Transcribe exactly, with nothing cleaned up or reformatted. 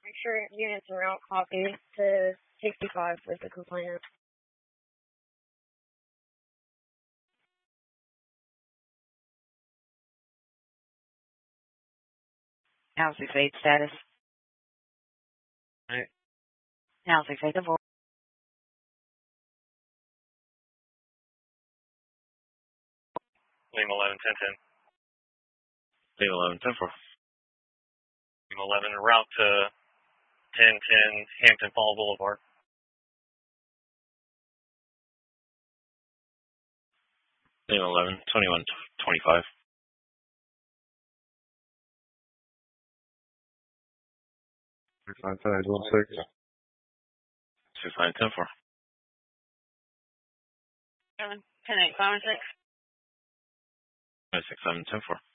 Make sure units are out copy to sixty-five with the complainant. How's the fade status? Right. How's the fade divorce? Lima eleven, ten ten. Lima eleven, ten four. Lima eleven, route to ten ten Hampton Fall Boulevard. Lima eleven, twenty-one twenty-five. six nine ten eight one six. six nine ten four. ten eight five six. six seven ten four.